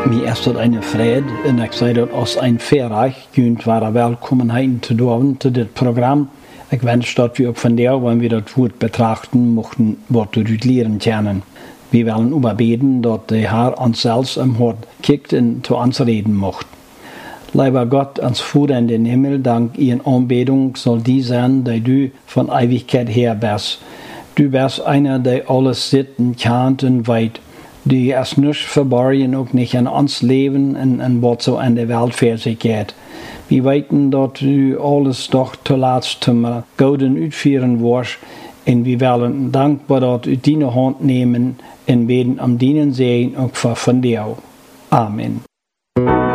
Mir ist dort eine Freude en ik zei dat als een verreich, jullie waren welkom heen te doen, te dit Programm. Ich wünsche, dass wir auch von der, wenn wir das Wort betrachten, möchten, was wir dort lernen können. Wir wollen überbeten, dass der Herr uns selbst im Hort kickt und zu uns reden macht. Lieber Gott, uns Vater in den Himmel, dank Ihren Anbetung soll die sein, die du von Ewigkeit her bist. Du bist einer, der alles sieht und kennt und weiß. Du hast nichts verborgen, auch nicht an uns Leben und was so in der Welt für sich geht. Wir weten dass du alles doch zuletzt zum Guten uitführen wirst. Und wir wollen dankbar, dass du deine Hand nehmen und beten um deinen Segen auch von dir. Amen.